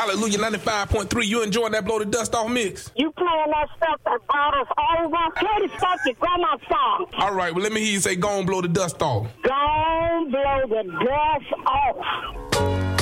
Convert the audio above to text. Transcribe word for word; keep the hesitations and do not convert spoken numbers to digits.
Hallelujah ninety-five point three. You enjoying that Blow the Dust Off mix? You playing that stuff that brought us over? Play the stuff your grandma song. All right, well, let me hear you say, go on, blow the dust off. Go on, blow the dust off.